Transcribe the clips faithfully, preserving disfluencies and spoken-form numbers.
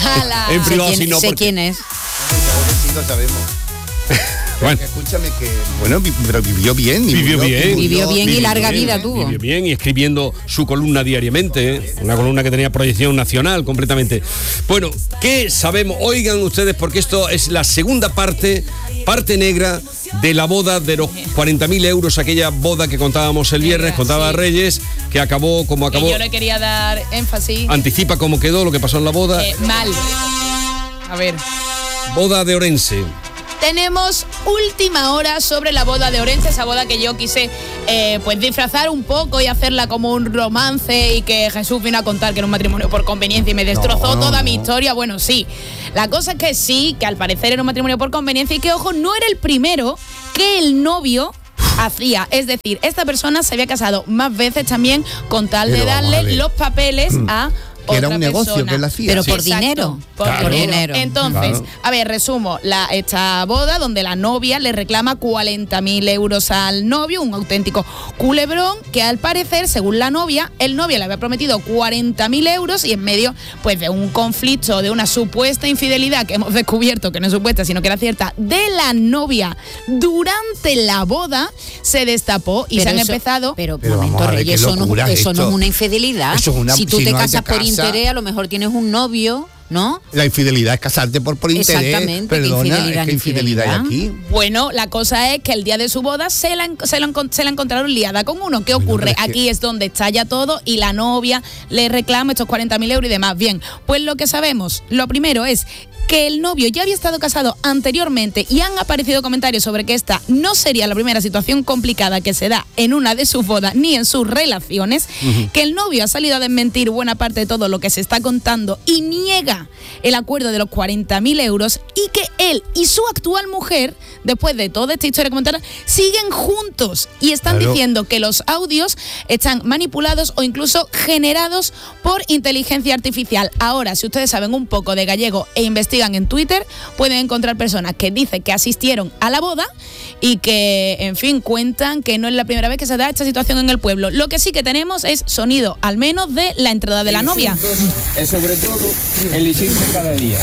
¡Hala! En privado, sé quién, si no, sé porque... quién es. Sí, lo sabemos. Bueno. Escúchame que, bueno, vi- pero vivió bien. y Vivió murió- bien. Vivió bien y Vivió larga bien, vida tuvo. Vivió bien y escribiendo su columna diariamente, ¿eh? Una columna que tenía proyección nacional completamente. Bueno, ¿qué sabemos? Oigan ustedes, porque esto es la segunda parte, parte negra de la boda de los cuarenta mil euros, aquella boda que contábamos el viernes, Negra, contaba sí. Reyes, que acabó como Que acabó. yo le quería dar énfasis. Anticipa cómo quedó lo que pasó en la boda. Eh, mal. A ver. Boda de Orense. Tenemos última hora sobre la boda de Orense, esa boda que yo quise eh, pues disfrazar un poco y hacerla como un romance, y que Jesús vino a contar que era un matrimonio por conveniencia y me destrozó No, toda no. mi historia. Bueno, sí, la cosa es que sí, que al parecer era un matrimonio por conveniencia y que, ojo, no era el primero que el novio hacía. Es decir, esta persona se había casado más veces también con tal de Pero vamos a darle ver. los papeles a Que era otra un negocio persona. que él hacía. Pero Sí. por Exacto, dinero. por Claro. dinero. Dinero. Entonces, Claro. a ver, resumo, la, esta boda donde la novia le reclama cuarenta mil euros al novio, un auténtico culebrón, que al parecer, según la novia, el novio le había prometido cuarenta mil euros y en medio pues de un conflicto, de una supuesta infidelidad que hemos descubierto, que no es supuesta, sino que era cierta, de la novia durante la boda, se destapó y Pero se han eso- empezado... Pero, Pero momento, vamos a ver, Reyes, qué eso, no, locura eso no esto. es una infidelidad. Eso es una- si tú si te no te casas por casas- interés, a lo mejor tienes un novio, ¿no? La infidelidad es casarte por, por interés. Exactamente, ¿qué Perdona, infidelidad es que ni infidelidad hay infidelidad? aquí. Bueno, la cosa es que el día de su boda se la, en- se la, encon- se la encontraron liada con uno. ¿Qué Bueno, ocurre? pero es que- Aquí es donde estalla todo y la novia le reclama estos cuarenta mil euros y demás. Bien, pues lo que sabemos, lo primero es que el novio ya había estado casado anteriormente y han aparecido comentarios sobre que esta no sería la primera situación complicada que se da en una de sus bodas ni en sus relaciones, que el novio ha salido a desmentir buena parte de todo lo que se está contando y niega el acuerdo de los cuarenta mil euros, y que él y su actual mujer, después de toda esta historia comentada, siguen juntos y están Claro. diciendo que los audios están manipulados o incluso generados por inteligencia artificial. Ahora, si ustedes saben un poco de gallego e investigan en Twitter, pueden encontrar personas que dicen que asistieron a la boda y que, en fin, cuentan que no es la primera vez que se da esta situación en el pueblo. Lo que sí que tenemos es sonido, al menos de la entrada de la novia. Es sobre todo elegirse cada día.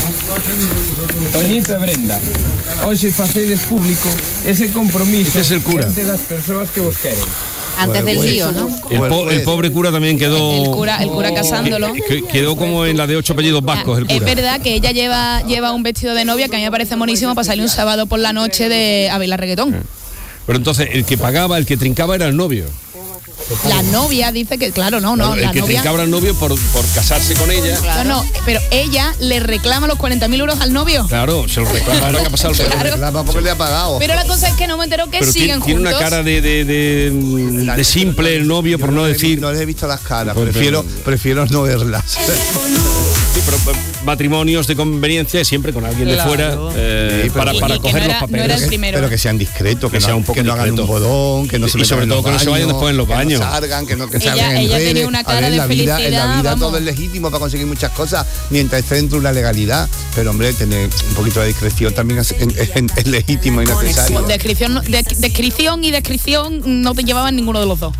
Toñito e Brenda, hoxe facedes público ese compromiso Este es el cura. entre las persoas que vos queren. Antes Bueno, del pues, lío, ¿no? El, po- el pobre cura también quedó... El cura, el cura casándolo. que- que- quedó como en la de ocho apellidos vascos, el Es cura. verdad que ella lleva, lleva un vestido de novia que a mí me parece monísimo para salir un sábado por la noche de a bailar reggaetón. Pero entonces, el que pagaba, el que trincaba era el novio. La novia dice que, claro, no, no, el la que novia... trincaba era el novio por, por casarse con ella. No, no, pero ella le reclama los cuarenta mil euros al novio. Claro, se lo reclama ahora que ha pasado el Claro. Reclama porque le ha pagado. Pero la cosa es que no me entero que Pero siguen tiene, tiene una juntos. cara de, de, de, de simple el novio, por no le he vi- decir... No les he visto las caras, Pues, prefiero, pero- prefiero no verlas. Sí, pero eh, matrimonios de conveniencia siempre con alguien Claro. de fuera eh, Sí, pero- para, Y- para y que coger no los era- no papeles. era el primero. Pero que sean discretos, que, Que sea no, un poco que no hagan un discreto. bodón, que no se Y sobre metan en todo los que no se vayan baños, después en los que no baños. salgan, que no que Ella- salgan en ella redes. tenía una cara A ver, de la vida, en la felicidad, vida vamos. todo es legítimo para conseguir muchas cosas mientras esté dentro de la legalidad. Pero hombre, tener un poquito de discreción también es, es- es legítimo y necesario. Descripción, no- de- descripción y descripción no te llevaban ninguno de los dos.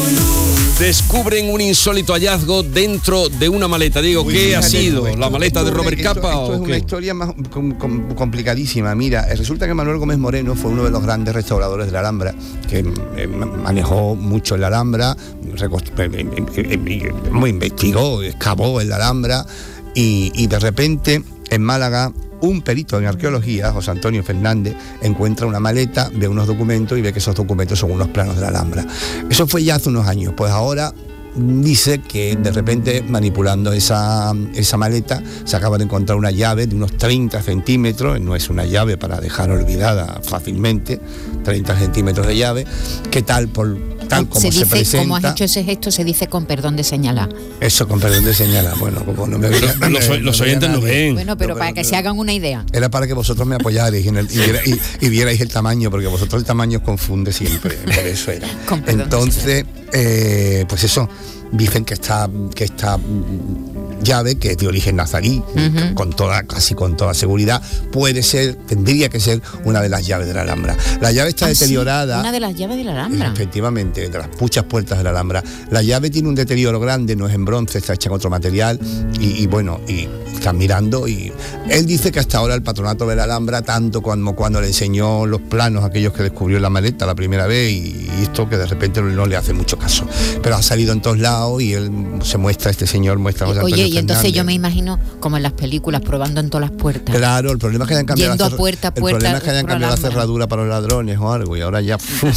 Descubren un insólito hallazgo dentro de una maleta. Digo, Uy, ¿qué fíjate ha sido? tú, esto- ¿La maleta de esto- Robert esto- Capa Esto o es una qué? historia más com- com- complicadísima. Mira, resulta que Manuel Gómez Moreno fue uno de los grandes restauradores de la Alhambra, que eh, manejó mucho en la Alhambra, recost- eh, eh, eh, eh, investigó, excavó en la Alhambra, y, y de repente en Málaga un perito en arqueología, José Antonio Fernández, encuentra una maleta, ve unos documentos y ve que esos documentos son unos planos de la Alhambra. Eso fue ya hace unos años. Pues ahora dice que de repente, manipulando esa, esa maleta, se acaba de encontrar una llave de unos treinta centímetros, no es una llave para dejar olvidada fácilmente, treinta centímetros de llave, que tal por tal como se se, dice, presenta. como has hecho ese gesto, se dice con perdón de señalar. Eso, con perdón de señala. Bueno, como no me veía, Los, los- no me- los no veía oyentes no nadie. ven. Bueno, pero No, para pero- que pero- se hagan una idea. Era para que vosotros me apoyarais en el, y, viera- y- y vierais el tamaño, porque vosotros el tamaño os confunde siempre, por eso era. Con perdón, Entonces, eh, pues eso, dicen que esta, que esta llave, que es de origen nazarí, uh-huh. con toda, casi con toda seguridad, puede ser, tendría que ser una de las llaves de la Alhambra. La llave está ¿Ah, deteriorada. Sí? Una de las llaves de la Alhambra. Efectivamente, de las muchas puertas de la Alhambra. La llave tiene un deterioro grande, no es en bronce, está hecha con otro material, y, y bueno, y están mirando, y él dice que hasta ahora el patronato de la Alhambra, tanto como cuando le enseñó los planos, aquellos que descubrió en la maleta la primera vez, y, y esto que de repente no le hace mucho caso. Pero ha salido en todos lados y él se muestra, este señor muestra a José Antonio Oye, y entonces Fernández. Yo me imagino como en las películas, probando en todas las puertas. Claro, el problema es que hayan cambiado, Yendo la, cer- a puerta a el puerta problema es que hayan cambiado la cerradura para los ladrones o algo, y ahora ya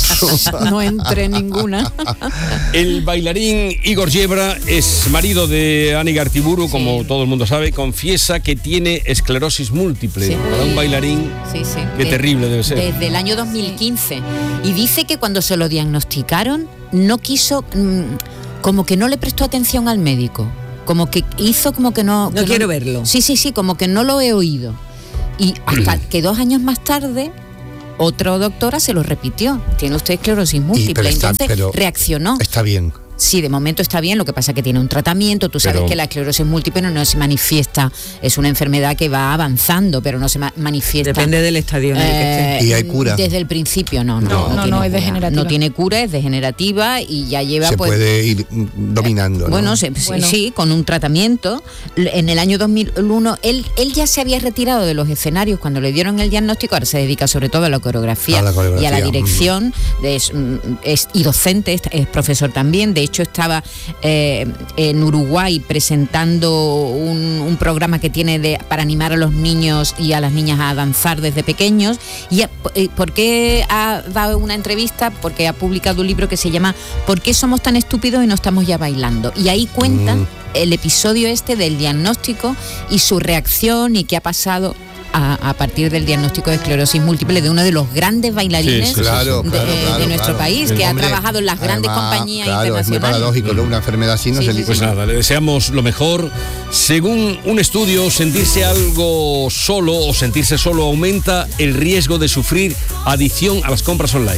no entre ninguna. El bailarín Igor Yebra es marido de Ani Gartiburu, como Sí. todo el mundo sabe, confiesa que tiene esclerosis múltiple. Sí. Para un bailarín, Sí, sí. qué De- terrible debe ser. Desde el año dos mil quince. Y dice que cuando se lo diagnosticaron, no quiso, mmm, como que no le prestó atención al médico. Como que hizo como que no... No que quiero verlo. Sí, sí, sí, como que no lo he oído. Y hasta que dos años más tarde, otra doctora se lo repitió. Tiene usted esclerosis múltiple. pero está- Entonces pero reaccionó. está bien. Sí, de momento está bien, lo que pasa es que tiene un tratamiento. Tú sabes Pero- que la esclerosis múltiple no, no se manifiesta, es una enfermedad que va avanzando, pero no se ma- manifiesta. Depende del estadio en el que esté. ¿Y hay cura? Desde el principio no, no. No, no, tiene no, es cura. degenerativa. No tiene cura, es degenerativa y ya lleva Se pues... puede ir mm, dominando, ¿no? Bueno, se- sí, Bueno. sí, con un tratamiento. L- En el año dos mil uno, él, él ya se había retirado de los escenarios cuando le dieron el diagnóstico. Ahora se dedica sobre todo a la coreografía, A la coreografía, y a la ujú. dirección. De- es, mm, es- y docente, es, es profesor también. De hecho, estaba eh, en Uruguay presentando un, un programa que tiene de, para animar a los niños y a las niñas a danzar desde pequeños. ¿Y a- eh, por qué ha dado una entrevista? Porque ha publicado un libro que se llama ¿Por qué somos tan estúpidos y no estamos ya bailando? Y ahí cuenta Mm. el episodio este del diagnóstico y su reacción y qué ha pasado a, a partir del diagnóstico de esclerosis múltiple de uno de los grandes bailarines Sí, sí, sí, Claro, de, claro, de claro, nuestro claro. país, El que hombre, ha trabajado en las grandes además, compañías claro, es muy internacionales. paradójico, ¿no? Una enfermedad así no Sí, se sí, li- Pues nada, le deseamos lo mejor. Según un estudio, sentirse algo solo o sentirse solo aumenta el riesgo de sufrir adicción a las compras online.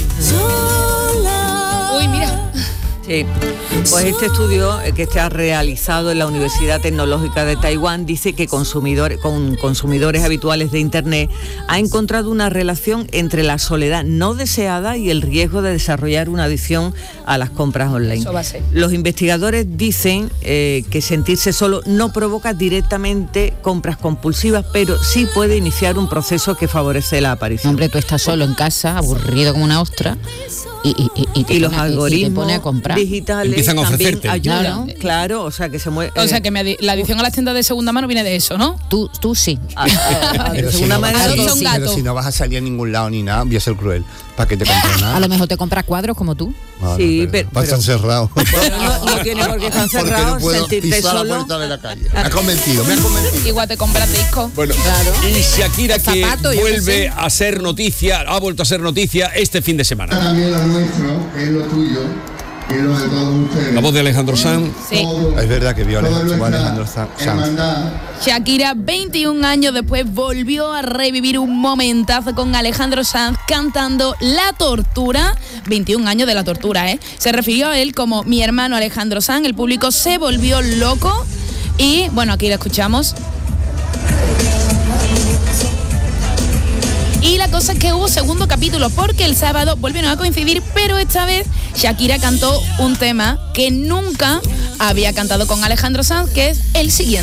Uy, mira. Sí. Pues este estudio eh, que se ha realizado en la Universidad Tecnológica de Taiwán dice que consumidores, con consumidores habituales de Internet ha encontrado una relación entre la soledad no deseada y el riesgo de desarrollar una adicción a las compras online. Eso va a ser. Los investigadores dicen eh, que sentirse solo no provoca directamente compras compulsivas, pero sí puede iniciar un proceso que favorece la aparición. Hombre, tú estás solo en casa, aburrido como una ostra, y, y, y, y te y los pone- y- y te algoritmos pone a comprar. digitales Empiezan a también ofrecerte. ayudan, Claro. claro, o sea que se mueve. O sea que me adi- la adicción a las tiendas de segunda mano viene de eso, ¿no? Tú, tú sí. de Pero si segunda no vas a manera Adopta salir- un sí. gato. pero si no vas a salir a ningún lado ni nada, voy a ser cruel. ¿Para qué te compras nada? A lo mejor te compras cuadros como tú. Bueno, Sí, pero- Va a estar pero- cerrado. no, no tiene por qué estar Porque cerrado, no puedo sentirte pisar la solo. puerta de la calle. Me has convencido, me has convencido. Igual te compras discos. Bueno, Claro. y Shakira, que Zapato, yo qué vuelve sé. a ser noticia, ha vuelto a ser noticia este fin de semana. También lo nuestro es lo tuyo y lo de todos ustedes. La voz de Alejandro Sanz. Sí. Todo- Es verdad que vio a toda Alejandro- nuestra Alejandro Sanz. hermandad. Shakira, veintiún años después, volvió a revivir un momentazo con Alejandro Sanz cantando La Tortura. veintiún años de La Tortura, ¿eh? Se refirió a él como mi hermano Alejandro Sanz. El público se volvió loco y, bueno, aquí la escuchamos. Y la cosa es que hubo segundo capítulo porque el sábado volvieron a coincidir, pero esta vez Shakira cantó un tema que nunca había cantado con Alejandro Sanz, que es el siguiente.